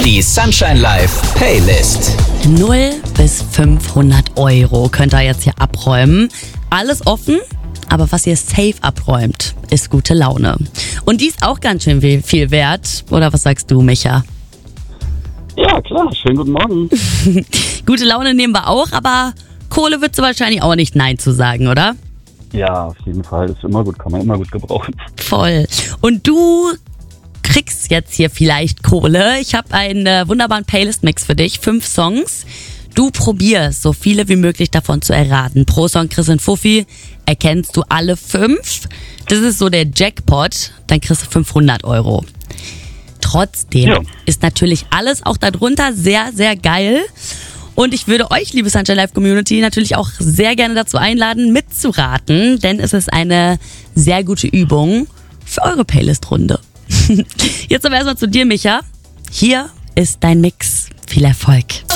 Die Sunshine Live Playlist. 0 bis 500 Euro könnt ihr jetzt hier abräumen. Alles offen, aber was ihr safe abräumt, ist gute Laune. Und die ist auch ganz schön viel wert. Oder was sagst du, Micha? Ja, klar. Schönen guten Morgen. Gute Laune nehmen wir auch, aber Kohle würdest du wahrscheinlich auch nicht Nein zu sagen, oder? Ja, auf jeden Fall. Ist immer gut, kann man immer gut gebrauchen. Voll. Und du kriegst jetzt hier vielleicht Kohle. Ich habe einen wunderbaren Playlist-Mix für dich. 5 Songs. Du probierst, so viele wie möglich davon zu erraten. Pro Song kriegst du einen Fuffi. Erkennst du alle 5? Das ist so der Jackpot. Dann kriegst du 500 Euro. Trotzdem ist natürlich alles auch darunter sehr, sehr geil. Und ich würde euch, liebe Sunshine Live Community, natürlich auch sehr gerne dazu einladen, mitzuraten, denn es ist eine sehr gute Übung für eure Playlist-Runde. Jetzt aber erstmal zu dir, Micha. Hier ist dein Mix. Viel Erfolg.